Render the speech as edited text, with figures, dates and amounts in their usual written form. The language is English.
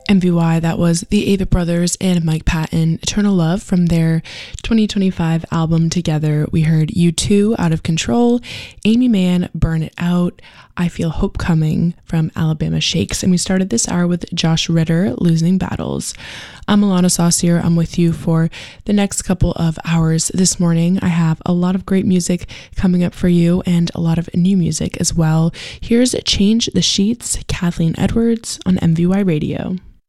MVY, that was the Avett Brothers and Mike Patton, Eternal Love, from their 2025 album Together. We heard U2, Out of Control, Amy Mann, Burn It Out, I Feel Hope Coming from Alabama Shakes. And we started this hour with Josh Ritter, Losing Battles. I'm Alana Saucier. I'm with you for the next couple of hours this morning. I have a lot of great music coming up for you and a lot of new music as well. Here's Change the Sheets, Kathleen Edwards on MVY Radio.